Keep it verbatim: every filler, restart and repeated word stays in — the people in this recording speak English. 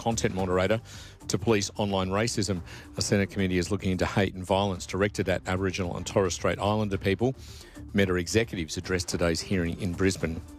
content moderator to police online racism. A Senate committee is looking into hate and violence directed at Aboriginal and Torres Strait Islander people. Meta executives addressed today's hearing in Brisbane.